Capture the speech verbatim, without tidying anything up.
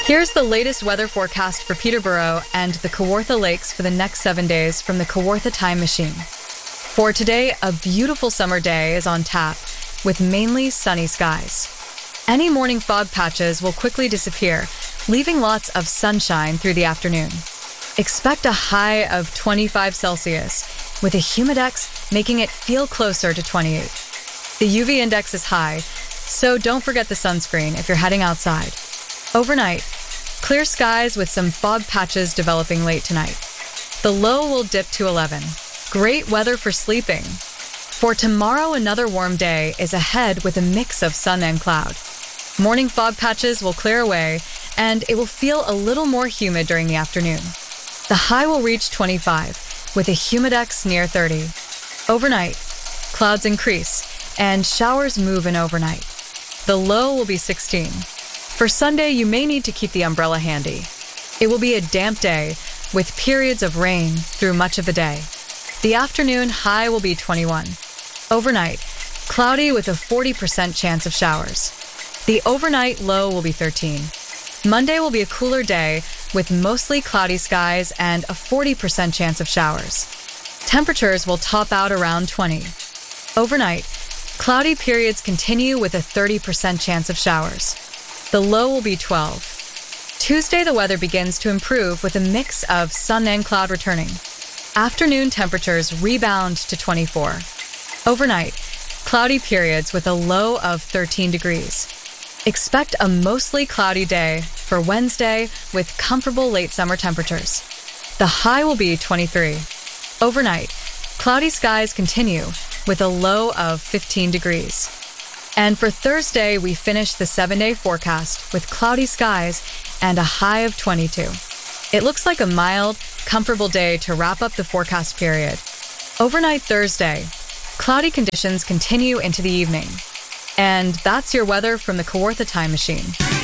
Here's the latest weather forecast for Peterborough and the Kawartha Lakes for the next seven days from the Kawartha Time Machine. For today, a beautiful summer day is on tap with mainly sunny skies. Any morning fog patches will quickly disappear, leaving lots of sunshine through the afternoon. Expect a high of twenty-five Celsius, with a humidex making it feel closer to twenty-eight. The U V index is high, so don't forget the sunscreen if you're heading outside. Overnight, clear skies with some fog patches developing late tonight. The low will dip to eleven. Great weather for sleeping. For tomorrow, another warm day is ahead with a mix of sun and cloud. Morning fog patches will clear away, and it will feel a little more humid during the afternoon. The high will reach twenty-five, with a humidex near thirty. Overnight, clouds increase, and showers move in overnight. The low will be sixteen. For Sunday, you may need to keep the umbrella handy. It will be a damp day, with periods of rain through much of the day. The afternoon high will be twenty-one. Overnight, cloudy with a forty percent chance of showers. The overnight low will be thirteen. Monday will be a cooler day with mostly cloudy skies and a forty percent chance of showers. Temperatures will top out around twenty. Overnight, cloudy periods continue with a thirty percent chance of showers. The low will be twelve. Tuesday, the weather begins to improve with a mix of sun and cloud returning. Afternoon temperatures rebound to twenty-four. Overnight, cloudy periods with a low of thirteen degrees. Expect a mostly cloudy day for Wednesday with comfortable late summer temperatures. The high will be twenty-three. Overnight, cloudy skies continue with a low of fifteen degrees. And for Thursday, we finish the seven-day forecast with cloudy skies and a high of twenty-two. It looks like a mild, comfortable day to wrap up the forecast period. Overnight Thursday, cloudy conditions continue into the evening. And that's your weather from the Kawartha Time Machine.